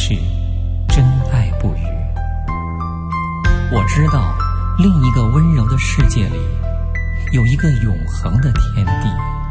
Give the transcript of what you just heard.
是真爱不语。我知道另一个温柔的世界里，有一个永恒的天地。